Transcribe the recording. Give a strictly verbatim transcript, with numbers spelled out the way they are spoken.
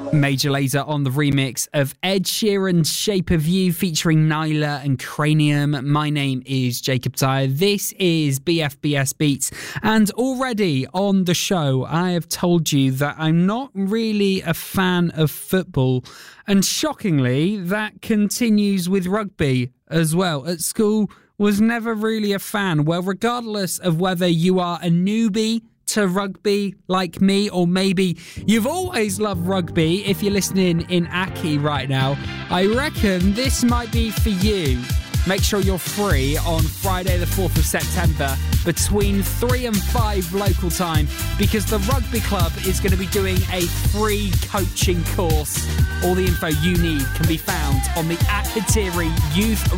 Major Lazer on the remix of Ed Sheeran's Shape of You featuring Nyla and Cranium. My name is Jacob Dyer. This is B F B S Beats. And already on the show, I have told you that I'm not really a fan of football. And shockingly, that continues with rugby as well. At school, was never really a fan. Well, regardless of whether you are a newbie to rugby like me, or maybe you've always loved rugby if you're listening in Aki right now, I reckon this might be for you. Make sure you're free on Friday the fourth of September between three and five local time, because the rugby club is going to be doing a free coaching course. All the info you need can be found on the Akatiri Youth